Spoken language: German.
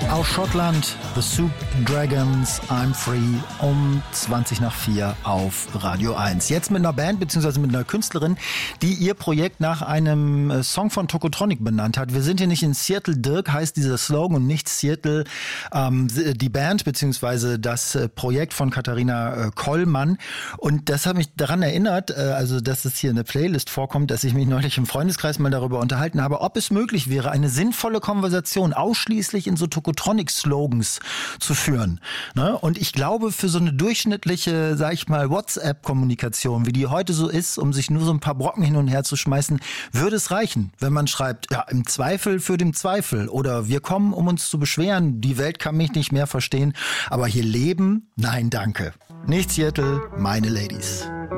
Aus Schottland, The Soup Dragons, I'm Free, um 4:20 auf Radio 1. Jetzt mit einer Band bzw. mit einer Künstlerin, die ihr Projekt nach einem Song von Tokotronic benannt hat. Wir sind hier nicht in Seattle, Dirk heißt dieser Slogan, und nicht Seattle, die Band bzw. das Projekt von Katharina Kollmann. Und das hat mich daran erinnert, also dass es hier in der Playlist vorkommt, dass ich mich neulich im Freundeskreis mal darüber unterhalten habe, ob es möglich wäre, eine sinnvolle Konversation ausschließlich in so Tokotronic-Slogans zu führen. Ne? Und ich glaube, für so eine durchschnittliche, sag ich mal, WhatsApp-Kommunikation, wie die heute so ist, um sich nur so ein paar Brocken hin und her zu schmeißen, würde es reichen, wenn man schreibt, ja, im Zweifel für den Zweifel oder wir kommen, um uns zu beschweren, die Welt kann mich nicht mehr verstehen, aber hier leben, nein, danke. Nicht Seattle, meine Ladies.